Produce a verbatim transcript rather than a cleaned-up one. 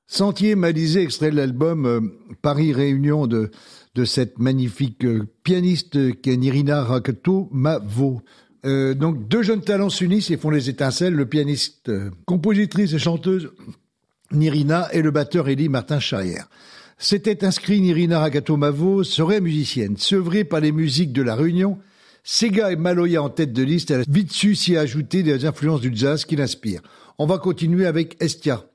Sentier Malisé, extrait de l'album euh, Paris Réunion de, de cette magnifique euh, pianiste qui est Nirina Rakatu-Mavo. Euh, donc deux jeunes talents s'unissent et font les étincelles, le pianiste, euh, compositrice et chanteuse Nirina et le batteur Élie Martin-Charrière. C'était inscrit Nirina Rakatu-Mavo serait musicienne. Sevrée par les musiques de la Réunion, Sega et Maloya en tête de liste, elle a vite su s'y ajouter des influences du jazz qui l'inspirent. On va continuer avec Estia.